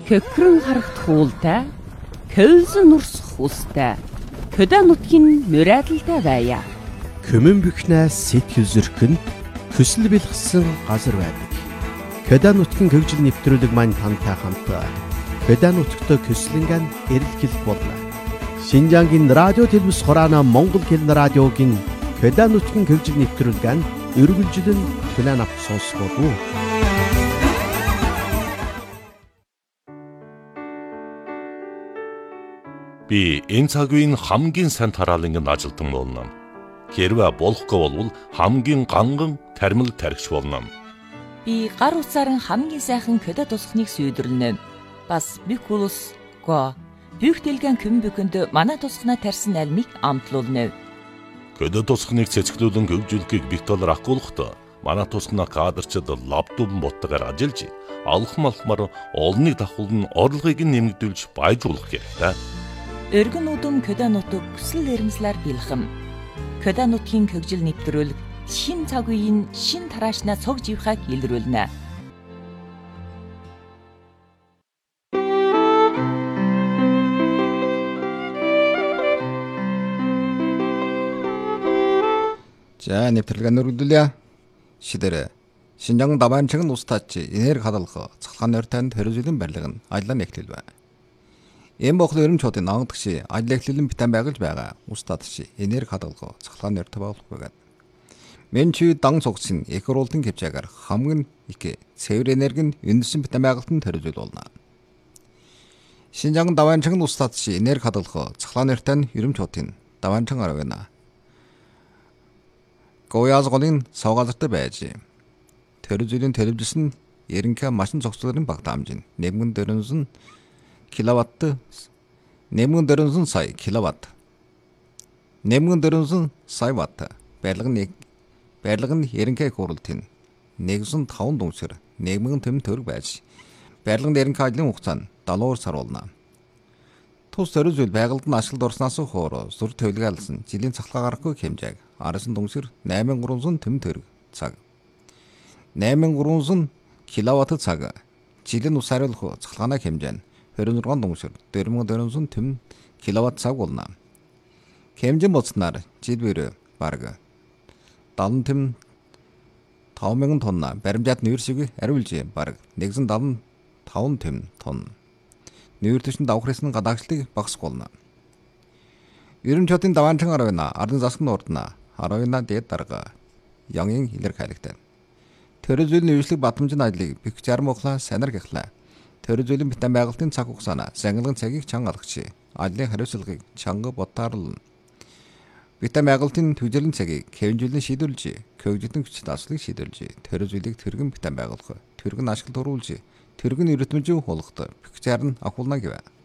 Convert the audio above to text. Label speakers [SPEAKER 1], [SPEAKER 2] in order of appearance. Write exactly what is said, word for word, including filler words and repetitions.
[SPEAKER 1] Хөкрөн харагт хуултай, көлзөн урсах устай, хөдөө нутгийн мөрөөдөлтэй байя.
[SPEAKER 2] Көмөн бихнээс сэтгэл зүрхэнд хүсэл бэлгсэн газар байдаг. Хөдөө нутгийн хөгжил нэвтрүүлэг маань тантай хамт хөдөө нутгт көслөнгөн эрэлхэл болно. Шинжангийн радио телевиз хураана Монгол хэлний радиогийн хөдөө нутгийн хөгжил нэвтрүүлгэн өргөлжлөн план авч сонсгоо.
[SPEAKER 3] Би энэ цаг үеийн хамгийн сайн тараалангийн ажилтан болно. Хэрвээ болохгүй бол хамгийн ганган тармил тархич болно.
[SPEAKER 1] Би гар утсаар хамгийн сайхан хөдөө тусахныг сүйдэрлэнэ. Бас бүх улс го бүх дэлгэн көмбөкөнд манай тусахнаа тарьсан альмыг амтлуулна.
[SPEAKER 3] Хөдөө тусахныг цэцгэлүүлэн хөгжүүлэхийг бит толор ахгуулахдаа манай тусахнаа кадрчид лаптопн боттойгоор ажиллаж алхам алхмаар олныг давхуулн орлогыг нэмэгдүүлж баяжуулах хэрэгтэй.
[SPEAKER 1] Өргөн удам хөдөө нутаг хүсэл эрмслэр бэлхэм. Хөдөө нутгийн хөгжил нэвтрүүлэг шин цаг үеийн шин тараашнаа цог живхаг илрүүлнэ.
[SPEAKER 4] За нэвтрүүлгээ өргөдүүлье. Шидэрэ. Шинжан даваанчиг нь ус татчи энерги хадгалах цахилгаан нойртойнд төрөзөлийн барилга нь ажлаа нэгтлэлвэ. Энэ бохол өрөмчүүдийн ангадагши ажил эхлэлэн битэн байгуулж байгаа ус татчи энерги хадгалах цахилгаан нойртой болох байгаад. Мен чи дан цогцсон их урултын хэмжээгээр хамгийн их цэвэр энерги нь үндэсэн битэн байгуулалтанд төрөзөл болно. Шинжан даваанчиг нь ус татчи энерги хадгалах цахилгаан нойртой нь өрөмчүүдийн даваанчин арга байна. Гояз голын савгаалтай байж. Төрөзөлийн телевизэн ерөнхий машин цогцлолын баг дамжин нэмгэн дөрөнсөн киловатт нэмгэн дөрөнсөн сая киловатт нэмгэн дөрөнсөн сая ватт барилга нэг барилга нь ерөнхий хуралдын нэгэн таван дүнсэр нэмгэн төм төрөг байж барилгын ерөнхий ажлын хугацаа нь долоо сар болно. Тус төрөзөл байгальд нь ашиглалд орсноос хойш зүр төлгөөлсөн жилийн цахилгаан гарахгүй хэмжээг арсан дүнсэр найман гурван төм төрөг цаг найман гурван киловатт цаг жилийн ус хариулах цахилгааны хэмжээ нь хорин зургаан дүнсэр дөрвөн дөрвөн төм киловатт цаг болно. Хэмжээ боцноор жил бэрэ бараг дадан төм таван мянган тонна баримжаат нүүрсийг ариулж бараг нэгэн дадан таван төм тонн нүүр төшин давхрын гадаагшлыг багасх болно. Ерөнчүүдийн даваанчин аравна ардын засгийн урдна аравна дэд дарга янгийн илэрх хайлагтай. Төрөзөлийн үйлчлэг батамжин ажлыг бих зарим ухлаа санар гихлаа. Төрөзөлийн битэн байгуулалтын цаг хугацаана сангилгын цагийг чанга алгачи ажлын хариуцлагыг чанга ботаарлна. Битэн байгуулалтын төжлийн цагийг хэвжүүлэн шийдвэрлэж, хөгжлийн хүч даслыг шийдвэрлэж, төрөзөлийг тэргэн битэн байгуулах, тэргэн ашиглалт оруулж, тэргэн эрдэмтэн хулгахад бих зарим ахуулна гэв.